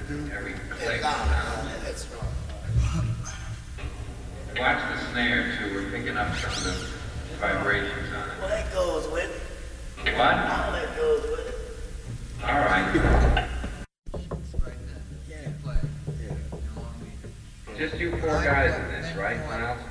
every click sound. That's right. Watch the snare too. We're picking up some of the vibrations on it. Well, that goes with it. What? All that goes with it. All right. Yeah. Just you four guys in this, right, Miles?